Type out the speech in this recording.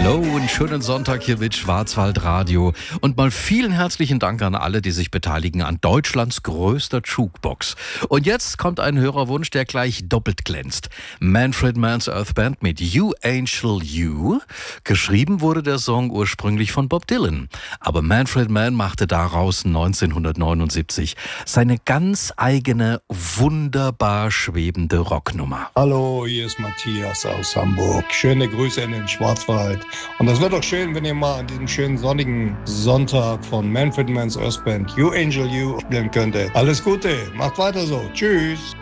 Hallo und schönen Sonntag hier mit Schwarzwaldradio. Und mal vielen herzlichen Dank an alle, die sich beteiligen an Deutschlands größter Jukebox. Und jetzt kommt ein Hörerwunsch, der gleich doppelt glänzt. Manfred Mann's Earth Band mit You Angel You. Geschrieben wurde der Song ursprünglich von Bob Dylan. Aber Manfred Mann machte daraus 1979 seine ganz eigene, wunderbar schwebende Rocknummer. Hallo, hier ist Matthias aus Hamburg. Schöne Grüße in den Schwarzwald. Und das wird doch schön, wenn ihr mal an diesem schönen sonnigen Sonntag von Manfred Mann's Earth Band You Angel You spielen könntet. Alles Gute, macht weiter so. Tschüss.